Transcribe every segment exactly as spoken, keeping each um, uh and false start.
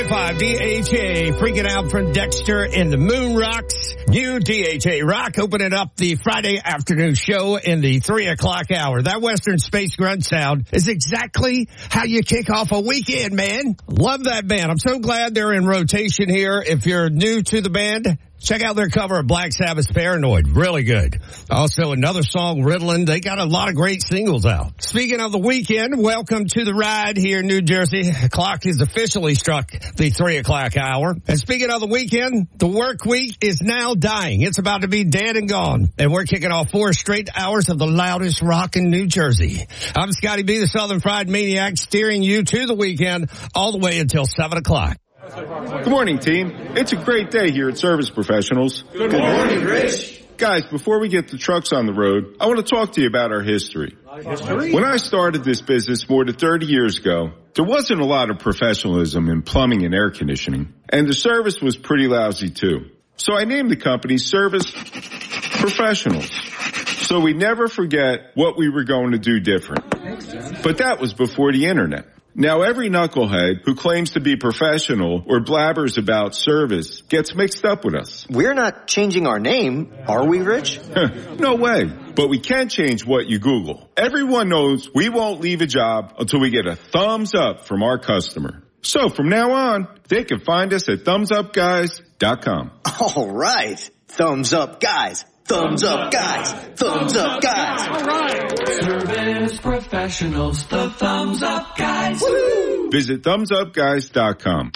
five D H A freaking out from Dexter and the Moon Rocks. New D H A Rock opening up the Friday afternoon show in the three o'clock hour. That Western Space Grunt sound is exactly how you kick off a weekend, man. Love that band. I'm so glad they're in rotation here. If you're new to the band, check out their cover of Black Sabbath's Paranoid. Really good. Also, another song, Ritalin. They got a lot of great singles out. Speaking of the weekend, welcome to the ride here in New Jersey. The clock has officially struck the three o'clock hour. And speaking of the weekend, the work week is now dying. It's about to be dead and gone. And we're kicking off four straight hours of the loudest rock in New Jersey. I'm Scotty B, the Southern Fried Maniac, steering you to the weekend all the way until seven o'clock. Good morning, team. It's a great day here at Service Professionals. Good morning, Rich. Guys, before we get the trucks on the road, I want to talk to you about our history. History? When I started this business more than thirty years ago, there wasn't a lot of professionalism in plumbing and air conditioning, and the service was pretty lousy too. So I named the company Service Professionals, so we never forget what we were going to do different. But that was before the internet. Now every knucklehead who claims to be professional or blabbers about service gets mixed up with us. We're not changing our name, are we, Rich? No way. But we can change what you Google. Everyone knows we won't leave a job until we get a thumbs up from our customer. So from now on, they can find us at thumbs up guys dot com. All right. Thumbs up, guys. Thumbs up, guys. Thumbs up, guys. All right. Service Professionals, the Thumbs Up Guys. Woo! Visit thumbs up guys dot com.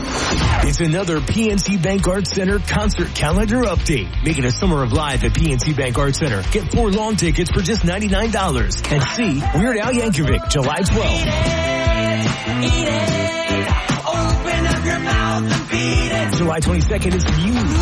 It's another P N C Bank Arts Center concert calendar update. Make it a summer of live at P N C Bank Arts Center. Get four long tickets for just ninety-nine dollars. And see Weird Al Yankovic July twelfth. Eat it, eat it. Open up your mouth and feed it. July twenty-second is Muse.